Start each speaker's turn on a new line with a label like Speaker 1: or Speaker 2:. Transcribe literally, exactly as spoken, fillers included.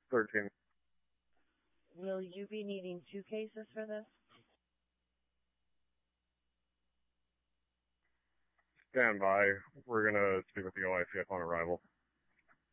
Speaker 1: thirteen.
Speaker 2: Will you be needing two cases for this?
Speaker 1: Stand by. We're going to speak with the O I C upon arrival.